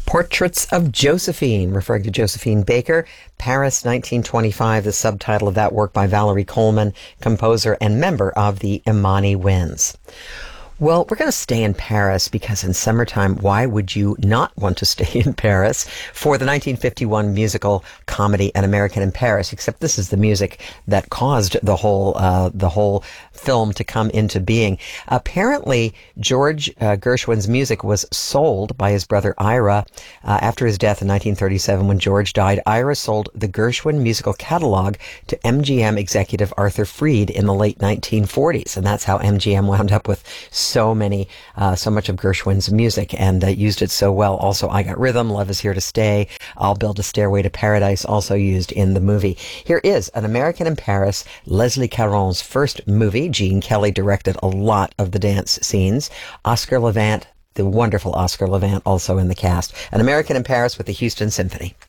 Portraits of Josephine, referring to Josephine Baker. Paris, 1925, the subtitle of that work by Valerie Coleman, composer and member of the Imani Winds. Well, we're going to stay in Paris because in summertime, why would you not want to stay in Paris for the 1951 musical comedy An American in Paris? Except this is the music that caused the whole film to come into being. Apparently, George Gershwin's music was sold by his brother Ira after his death in 1937. When George died, Ira sold the Gershwin musical catalog to MGM executive Arthur Freed in the late 1940s, and that's how MGM wound up with so much of Gershwin's music and used it so well. Also, I Got Rhythm, Love Is Here to Stay, I'll Build a Stairway to Paradise, also used in the movie. Here is An American in Paris, Leslie Caron's first movie. Gene Kelly directed a lot of the dance scenes. Oscar Levant, the wonderful Oscar Levant, also in the cast. An American in Paris with the Houston Symphony.